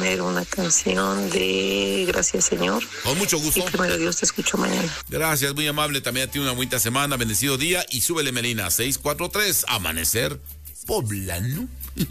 poner una canción de Gracias, Señor. Con mucho gusto. Y primero Dios, te escucho mañana. Gracias, muy amable. También a ti una bonita semana, bendecido día. Y súbele, Melina, 643, Amanecer Poblano.